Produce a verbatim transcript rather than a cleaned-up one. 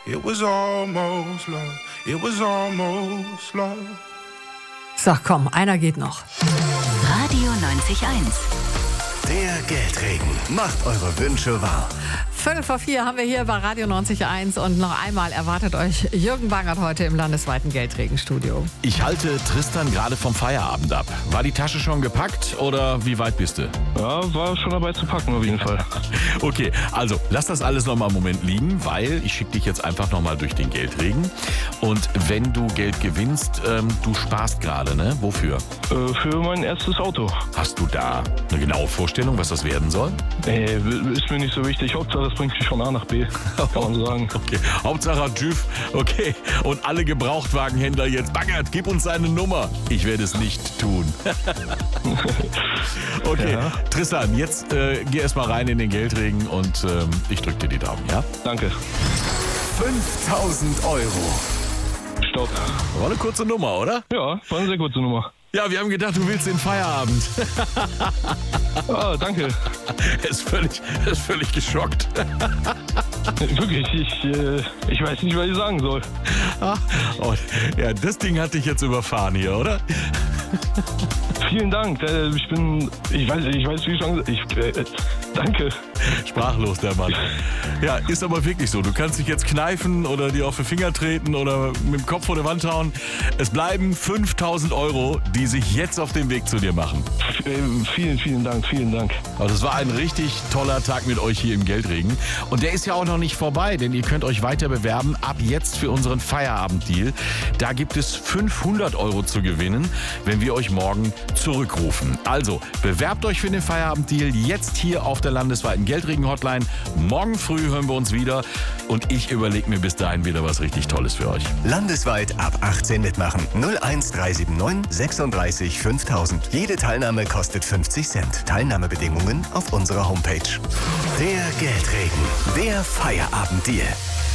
It was almost love. It was almost love. So, komm, einer geht noch. Radio neunzig eins. Der Geldregen macht eure Wünsche wahr. Viertel vor vier haben wir hier bei Radio neunzig eins und noch einmal erwartet euch Jürgen Bangert heute im landesweiten Geldregenstudio. Ich halte Tristan gerade vom Feierabend ab. War die Tasche schon gepackt oder wie weit bist du? Ja, war schon dabei zu packen auf jeden Fall. Okay, also lass das alles noch mal einen Moment liegen, weil ich schicke dich jetzt einfach noch mal durch den Geldregen. Und wenn du Geld gewinnst, ähm, du sparst gerade, ne? Wofür? Äh, für mein erstes Auto. Hast du da eine genaue Vorstellung, was das werden soll? Nee, ist mir nicht so wichtig. Hauptsache, das bringt mich von A nach B, kann man sagen. Okay, Hauptsache TÜV, okay. Und alle Gebrauchtwagenhändler jetzt, Bangert, gib uns seine Nummer. Ich werde es nicht tun. Okay, Ja. Tristan, jetzt äh, geh erst mal rein in den Geldregen und ähm, ich drück dir die Daumen, ja? Danke. fünftausend Euro. Stopp. War eine kurze Nummer, oder? Ja, war eine sehr kurze Nummer. Ja, wir haben gedacht, du willst den Feierabend. Ah, danke. Er ist völlig, er ist völlig geschockt. Wirklich, ich, äh, ich weiß nicht, was ich sagen soll. Ah, oh, ja, das Ding hat dich jetzt überfahren hier, oder? Vielen Dank. Äh, ich bin, ich weiß, ich weiß, wie schon gesagt, ich, äh, danke. Sprachlos, der Mann. Ja, ist aber wirklich so. Du kannst dich jetzt kneifen oder dir auf die Finger treten oder mit dem Kopf vor die Wand hauen. Es bleiben fünftausend Euro, die sich jetzt auf den Weg zu dir machen. F- äh, vielen, vielen Dank, vielen Dank. Also es war ein richtig toller Tag mit euch hier im Geldregen. Und der ist ja auch noch nicht vorbei, denn ihr könnt euch weiter bewerben ab jetzt für unseren Feierabenddeal. Da gibt es fünfhundert Euro zu gewinnen, wenn wir euch morgen zurückrufen. Also bewerbt euch für den Feierabenddeal jetzt hier auf der landesweiten Geldregen-Hotline. Morgen früh hören wir uns wieder und ich überlege mir bis dahin wieder was richtig Tolles für euch. Landesweit ab achtzehn mitmachen. null eins drei sieben neun sechsunddreißig fünftausend. Jede Teilnahme kostet fünfzig Cent. Teilnahmebedingungen auf unserer Homepage. Der Geldregen. Der Feierabenddeal.